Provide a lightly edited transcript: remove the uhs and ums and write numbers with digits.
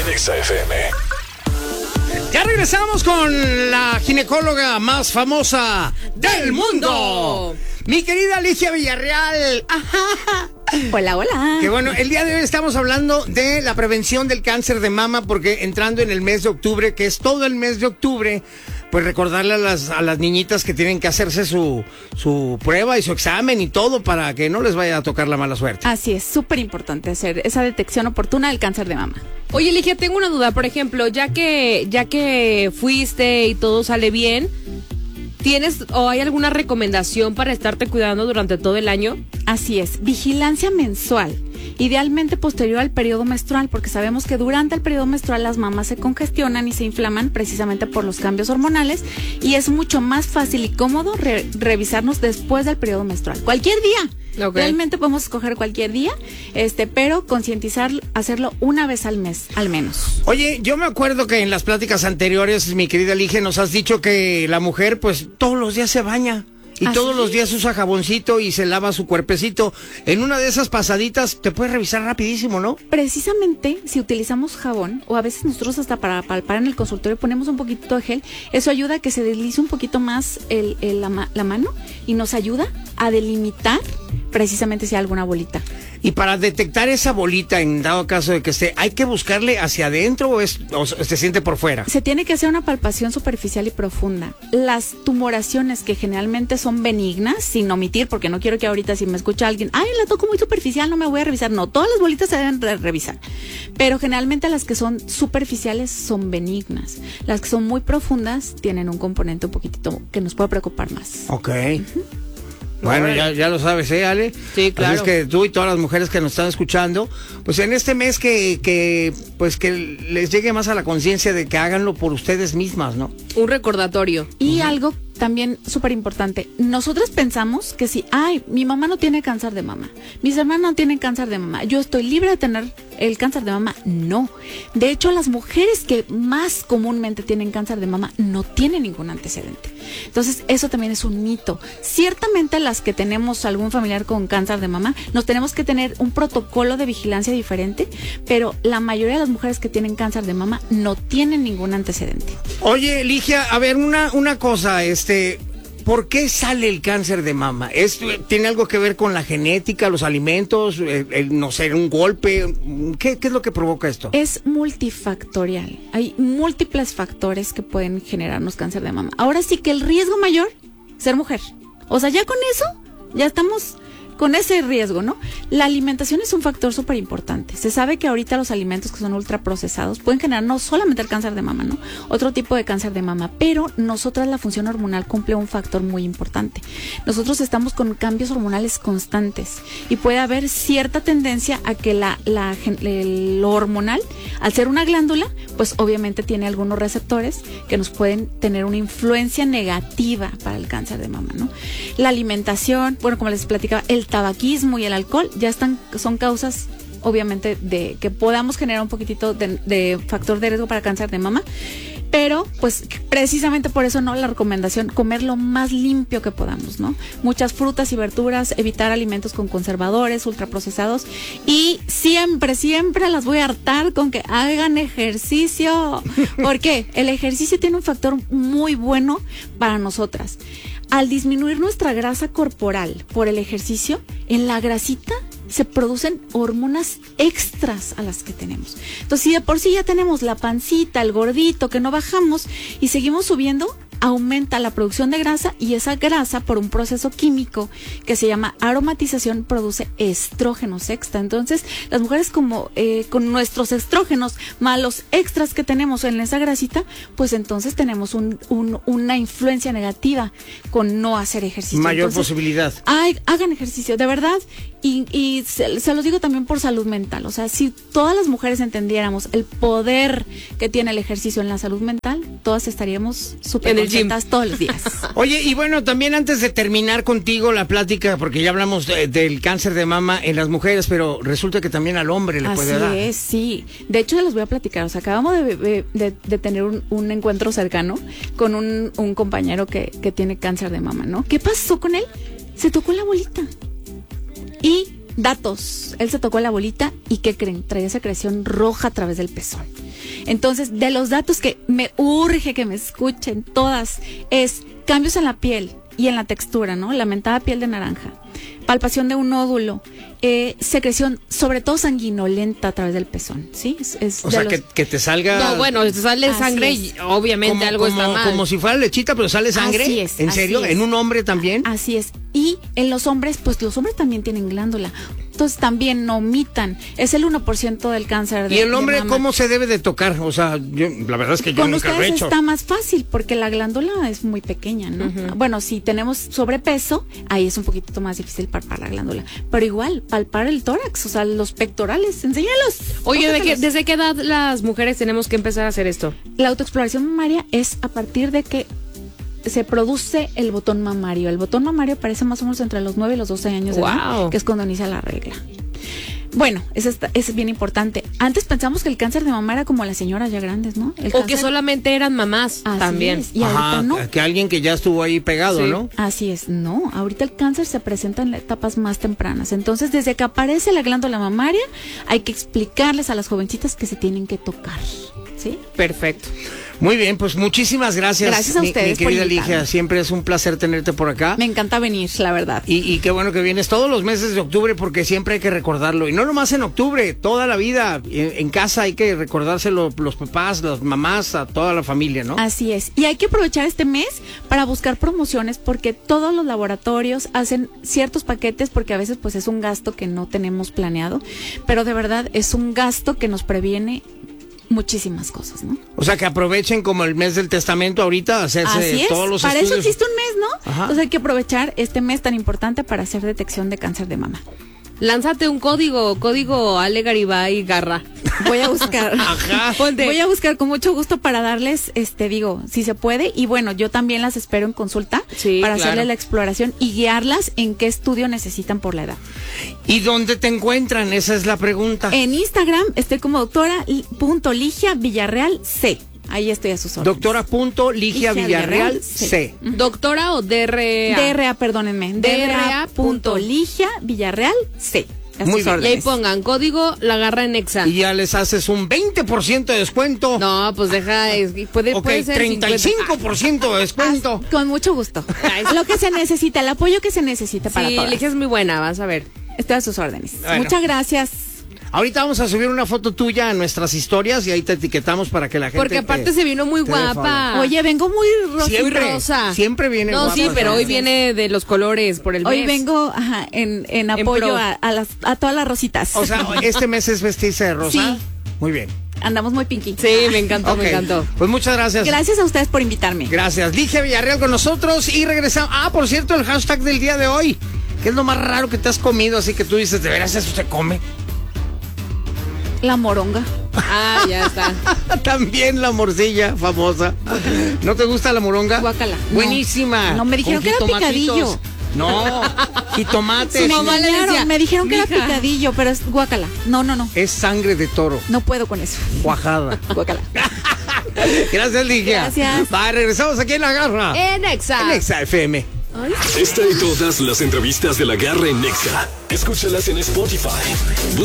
Exa FM. Ya regresamos con la ginecóloga más famosa del mundo, mi querida Ligia Villarreal. Hola, hola. Que bueno, el día de hoy estamos hablando de la prevención del cáncer de mama, porque entrando en el mes de octubre, que es todo el mes de octubre, pues recordarle a las niñitas que tienen que hacerse su prueba y su examen y todo para que no les vaya a tocar la mala suerte. Así es, súper importante hacer esa detección oportuna del cáncer de mama. Oye, Ligia, tengo una duda. Por ejemplo, ya que fuiste y todo sale bien, ¿tienes o hay alguna recomendación para estarte cuidando durante todo el año? Así es, vigilancia mensual, idealmente posterior al periodo menstrual, porque sabemos que durante el periodo menstrual las mamas se congestionan y se inflaman precisamente por los cambios hormonales, y es mucho más fácil y cómodo revisarnos después del periodo menstrual. Cualquier día. Okay. Realmente podemos escoger cualquier día, pero concientizar, hacerlo una vez al mes, al menos. Oye, yo me acuerdo que en las pláticas anteriores, mi querida Ligia, nos has dicho que la mujer, pues, todos los días se baña. Y todos los días usa jaboncito y se lava su cuerpecito. En una de esas pasaditas te puedes revisar rapidísimo, ¿no? Precisamente, si utilizamos jabón, o a veces nosotros hasta para palpar en el consultorio ponemos un poquito de gel, eso ayuda a que se deslice un poquito más la mano y nos ayuda a delimitar precisamente si hay alguna bolita. Y para detectar esa bolita, en dado caso de que esté, ¿hay que buscarle hacia adentro o se siente por fuera? Se tiene que hacer una palpación superficial y profunda. Las tumoraciones que generalmente son benignas, sin omitir, porque no quiero que ahorita si me escucha alguien, ay, la toco muy superficial, no me voy a revisar. No, todas las bolitas se deben revisar. Pero generalmente las que son superficiales son benignas. Las que son muy profundas tienen un componente un poquitito que nos puede preocupar más. Ok. Bueno, ya lo sabes, Ale. Sí, claro. Así es que tú y todas las mujeres que nos están escuchando, pues en este mes que les llegue más a la conciencia de que háganlo por ustedes mismas, ¿no? Un recordatorio. Y algo también súper importante. Nosotros pensamos que si, mi mamá no tiene cáncer de mama, mis hermanas no tienen cáncer de mama, yo estoy libre de tener el cáncer de mama. No. De hecho, las mujeres que más comúnmente tienen cáncer de mama no tienen ningún antecedente. Entonces, eso también es un mito. Ciertamente, las que tenemos algún familiar con cáncer de mama, nos tenemos que tener un protocolo de vigilancia diferente, pero la mayoría de las mujeres que tienen cáncer de mama no tienen ningún antecedente. Oye, Ligia, a ver, una cosa, ¿por qué sale el cáncer de mama? ¿Tiene algo que ver con la genética, los alimentos, no sé, un golpe? ¿Qué es lo que provoca esto? Es multifactorial. Hay múltiples factores que pueden generarnos cáncer de mama. Ahora sí que el riesgo mayor, ser mujer. O sea, ya con eso, ya estamos con ese riesgo, ¿no? La alimentación es un factor súper importante. Se sabe que ahorita los alimentos que son ultraprocesados pueden generar no solamente el cáncer de mama, ¿no? Otro tipo de cáncer de mama, pero nosotras la función hormonal cumple un factor muy importante. Nosotros estamos con cambios hormonales constantes y puede haber cierta tendencia a que lo hormonal, al ser una glándula, pues obviamente tiene algunos receptores que nos pueden tener una influencia negativa para el cáncer de mama, ¿no? La alimentación, bueno, como les platicaba, el tabaquismo y el alcohol son causas obviamente de que podamos generar un poquitito de factor de riesgo para cáncer de mama, pero pues precisamente por eso, ¿no? La recomendación, comer lo más limpio que podamos, ¿no? Muchas frutas y verduras, evitar alimentos con conservadores, ultraprocesados, y siempre las voy a hartar con que hagan ejercicio. ¿Por qué? El ejercicio tiene un factor muy bueno para nosotras. Al disminuir nuestra grasa corporal por el ejercicio, en la grasita se producen hormonas extras a las que tenemos. Entonces, si de por sí ya tenemos la pancita, el gordito, que no bajamos y seguimos subiendo, aumenta la producción de grasa, y esa grasa, por un proceso químico que se llama aromatización, produce estrógenos extra. Entonces, las mujeres como con nuestros estrógenos más los extras que tenemos en esa grasita, pues entonces tenemos una influencia negativa con no hacer ejercicio. Mayor entonces, posibilidad. Hagan ejercicio, de verdad, y se los digo también por salud mental. O sea, si todas las mujeres entendiéramos el poder que tiene el ejercicio en la salud mental, todas estaríamos súper contentas todos los días. Oye, y bueno, también antes de terminar contigo la plática, porque ya hablamos del cáncer de mama en las mujeres, pero resulta que también al hombre le puede dar. Así es, sí. De hecho, les voy a platicar. O sea, acabamos de tener un encuentro cercano con un compañero que tiene cáncer de mama, ¿no? ¿Qué pasó con él? Se tocó la bolita. Y Datos. Él se tocó la bolita y ¿qué creen? Traía secreción roja a través del pezón. Entonces, de los datos que me urge que me escuchen todas, es cambios en la piel y en la textura, ¿no? Lamentada piel de naranja, palpación de un nódulo, secreción, sobre todo sanguinolenta a través del pezón, ¿sí? O sea, que te salga... No, bueno, te sale sangre y obviamente algo está mal. Como si fuera lechita, pero sale sangre. Así es. ¿En serio? ¿En un hombre también? Así es. Y en los hombres, pues los hombres también tienen glándula. Entonces también no omitan. Es el 1% del cáncer de ¿Y el hombre de mama. cómo se debe de tocar? O sea, la verdad es que yo Con nunca lo he ustedes hecho. está más fácil porque la glándula es muy pequeña, ¿no? Bueno, si tenemos sobrepeso, ahí es un poquito más difícil palpar la glándula. Pero igual, palpar el tórax, o sea, los pectorales, enséñalos. Oye, Tócatelos. ¿desde qué edad las mujeres tenemos que empezar a hacer esto? La autoexploración mamaria es a partir de que se produce el botón mamario. El botón mamario aparece más o menos entre los 9 y los 12 años de edad, Wow. que es cuando inicia la regla. Bueno, eso es bien importante. Antes pensamos que el cáncer de mama era como las señoras ya grandes, ¿no? El O que cáncer- solamente eran mamás Así también. es, y ahorita no. que alguien que ya estuvo ahí pegado, Sí. ¿no? Así es, no. Ahorita el cáncer se presenta en etapas más tempranas. Entonces, desde que aparece la glándula mamaria, hay que explicarles a las jovencitas que se tienen que tocar. ¿Sí? Perfecto. Muy bien, pues muchísimas gracias. Gracias a ustedes mi por querida invitarme. Ligia. Siempre es un placer tenerte por acá. Me encanta venir, la verdad. Y qué bueno que vienes todos los meses de octubre porque siempre hay que recordarlo. Y no nomás en octubre, toda la vida. En casa hay que recordárselo los papás, las mamás, a toda la familia, ¿no? Así es. Y hay que aprovechar este mes para buscar promociones porque todos los laboratorios hacen ciertos paquetes porque a veces pues es un gasto que no tenemos planeado, pero de verdad es un gasto que nos previene muchísimas cosas, ¿no? O sea, que aprovechen como el mes del testamento ahorita, hacerse Así es. todos los Para estudios. eso existe un mes, ¿no? Ajá. Entonces hay que aprovechar este mes tan importante para hacer detección de cáncer de mama. Lánzate un código Ale Garibay Garra. Voy a buscar. Ajá. Ponte. Voy a buscar con mucho gusto para darles, digo, si se puede. Y bueno, yo también las espero en consulta Sí, para claro. hacerle la exploración y guiarlas en qué estudio necesitan por la edad. ¿Y dónde te encuentran? Esa es la pregunta. En Instagram estoy como doctora.ligia Villarreal C. Ahí estoy a sus órdenes. Doctora.Ligia Villarreal C. ¿Doctora o DRA? DRA, perdónenme. DRA.Ligia Villarreal C. A Muy sus bien. Y ahí órdenes. pongan código La Garra en Exa. Y ya les haces un 20% de descuento. No, pues deja, puede Ok, ser 35% de descuento. Con mucho gusto. Lo que se necesita, el apoyo que se necesita para Sí, todas. Ligia es muy buena, vas a ver. Estoy a sus órdenes. Bueno. Muchas gracias. Ahorita vamos a subir una foto tuya a nuestras historias y ahí te etiquetamos para que la gente Porque aparte se vino muy te dé guapa. Oye, vengo muy rosa. Siempre, muy rosa. siempre viene No, guapa, sí, pero hoy ¿sabes? viene de los colores por el Hoy mes. vengo en apoyo pro. a todas las rositas. O sea, este mes es vestirse de rosa. Sí. Muy bien. Andamos muy pinky. Sí, me encantó, Ok, me encantó. Pues muchas gracias. Gracias a ustedes por invitarme. Gracias. Ligia Villarreal con nosotros y regresamos. Ah, por cierto, el hashtag del día de hoy. ¿Qué es lo más raro que te has comido? Así que tú dices, ¿de veras eso se come? La moronga. Ah, ya está. También la morcilla famosa. ¿No te gusta la moronga? Guácala. No. Buenísima. No, me dijeron Con que era jitomatitos. picadillo. No, jitomates. Me mamá le engañaron, decía, me dijeron que era "Mija". picadillo, pero es guácala. No. Es sangre de toro. No puedo con eso. Cuajada. Guácala. Gracias, Ligia. Gracias. Va, regresamos aquí en La Garra. En Exa. En Exa FM. Esta y todas las entrevistas de La Garra en Nexa. Escúchalas en Spotify.